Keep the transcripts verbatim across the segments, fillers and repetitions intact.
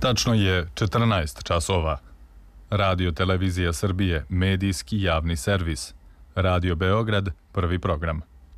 Tačno je četrnaest časova. Radio Televizija Srbije, medijski javni servis. Radio Beograd, prvi program.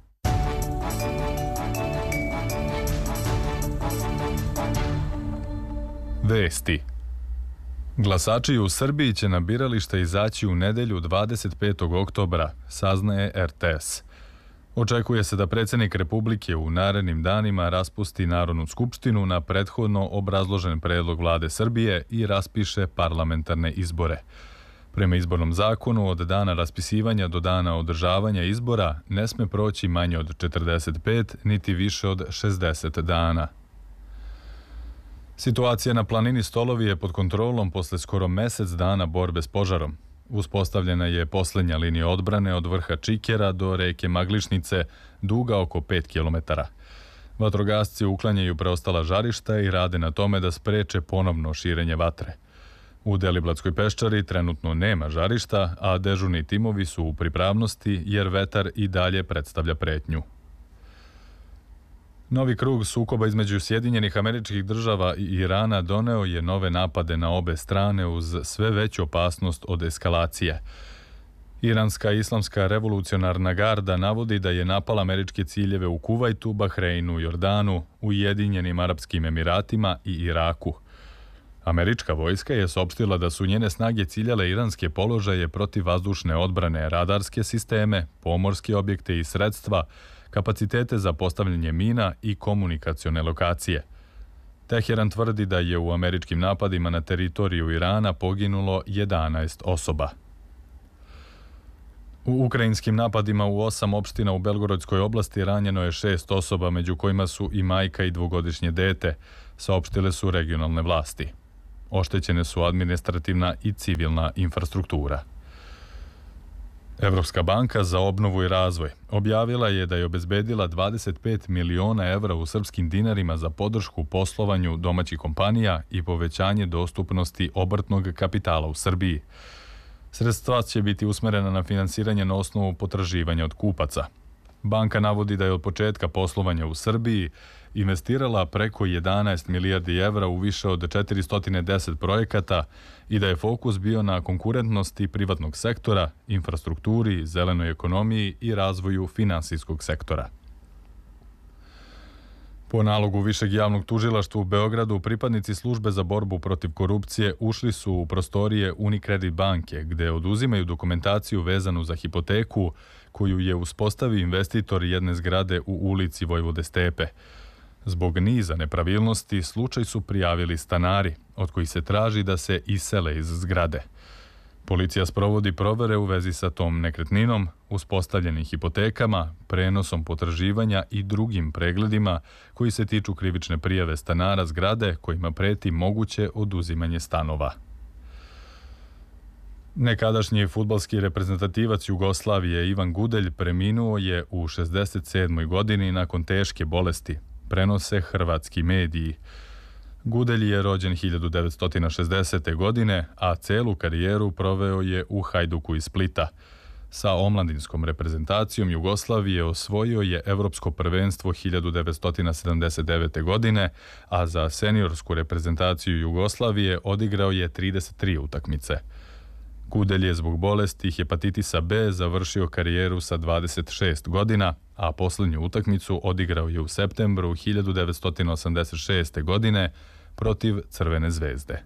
Vesti. Glasači u Srbiji će na biralište izaći u nedelju dvadeset petog oktobra, saznaje er te es. Očekuje se da predsjednik Republike u narednim danima raspusti Narodnu skupštinu na prethodno obrazložen predlog vlade Srbije i raspiše parlamentarne izbore. Prema izbornom zakonu, od dana raspisivanja do dana održavanja izbora ne sme proći manje od četrdeset pet niti više od šezdeset dana. Situacija na planini Stolovi je pod kontrolom posle skoro mesec dana borbe s požarom. Uspostavljena je posljednja linija odbrane od vrha Čikera do reke Maglišnice, duga oko pet kilometara. Vatrogasci uklanjaju preostala žarišta i rade na tome da spreče ponovno širenje vatre. U Deliblatskoj peščari trenutno nema žarišta, a dežurni timovi su u pripravnosti jer vetar i dalje predstavlja pretnju. Novi krug sukoba između Sjedinjenih Američkih Država i Irana doneo je nove napade na obe strane uz sve veću opasnost od eskalacije. Iranska islamska revolucionarna garda navodi da je napala američke ciljeve u Kuvajtu, Bahreinu, Jordanu, Ujedinjenim Arapskim Emiratima i Iraku. Američka vojska je saopštila da su njene snage ciljale iranske položaje protivvazdušne odbrane, radarske sisteme, pomorske objekte i sredstva, kapacitete za postavljanje mina i komunikacione lokacije. Teheran tvrdi da je u američkim napadima na teritoriju Irana poginulo jedanaest osoba. U ukrajinskim napadima u osam opština u Belgorodskoj oblasti ranjeno je šest osoba, među kojima su i majka i dvogodišnje dete, saopštile su regionalne vlasti. Oštećene su administrativna i civilna infrastruktura. Evropska banka za obnovu i razvoj objavila je da je obezbedila dvadeset pet miliona evra u srpskim dinarima za podršku poslovanju domaćih kompanija i povećanje dostupnosti obrtnog kapitala u Srbiji. Sredstva će biti usmerena na finansiranje na osnovu potraživanja od kupaca. Banka navodi da je od početka poslovanja u Srbiji investirala preko jedanaest milijardi evra u više od četiristo deset projekata i da je fokus bio na konkurentnosti privatnog sektora, infrastrukturi, zelenoj ekonomiji i razvoju finansijskog sektora. Po nalogu Višeg javnog tužilaštva u Beogradu, pripadnici službe za borbu protiv korupcije ušli su u prostorije Unicredit banke, gde oduzimaju dokumentaciju vezanu za hipoteku koju je uspostavio investitor jedne zgrade u ulici Vojvode Stepe. Zbog niza nepravilnosti slučaj su prijavili stanari, od kojih se traži da se isele iz zgrade. Policija sprovodi provere u vezi sa tom nekretninom, uspostavljenim hipotekama, prenosom potraživanja i drugim pregledima koji se tiču krivične prijave stanara zgrade kojima preti moguće oduzimanje stanova. Nekadašnji fudbalski reprezentativac Jugoslavije Ivan Gudelj preminuo je u šezdeset sedmoj godini nakon teške bolesti, prenose hrvatski mediji. Gudelj je rođen hiljadu devetsto šezdesete. godine, a celu karijeru proveo je u Hajduku iz Splita. Sa omladinskom reprezentacijom Jugoslavije osvojio je Evropsko prvenstvo hiljadu devetsto sedamdeset devete. godine, a za seniorsku reprezentaciju Jugoslavije odigrao je trideset tri utakmice. Gudelj je zbog bolesti hepatitisa B završio karijeru sa dvadeset šest godina, a posljednju utakmicu odigrao je u septembru hiljadu devetsto osamdeset šeste. godine protiv Crvene zvezde.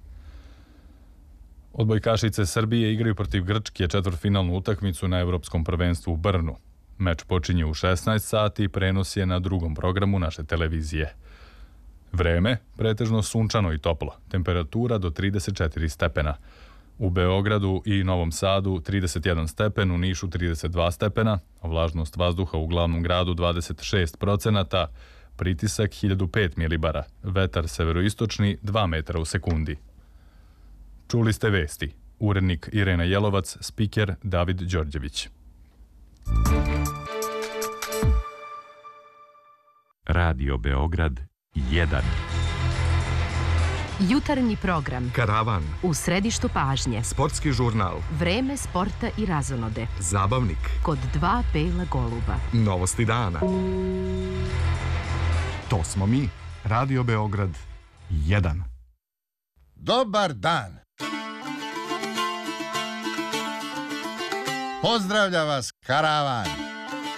Odbojkašice Srbije igraju protiv Grčke četvrtfinalnu utakmicu na Evropskom prvenstvu u Brnu. Meč počinje u šesnaest sati i prenos je na drugom programu naše televizije. Vreme pretežno sunčano i toplo, temperatura do trideset četiri stepena. U Beogradu i Novom Sadu trideset jedan stepen, u Nišu trideset dva stepena, vlažnost vazduha u glavnom gradu dvadeset šest procenata, pritisak hiljadu pet milibara, vetar severoistočni dva metra u sekundi. Čuli ste vesti. Urednik Irena Jelovac, spiker David Đorđević. Radio Beograd jedan. Jutarnji program. Karavan. U središtu pažnje. Sportski žurnal. Vreme sporta i razonode. Zabavnik. Kod dva bela goluba. Novosti dana. To smo mi. Radio Beograd jedan. Dobar dan. Pozdravlja vas karavan.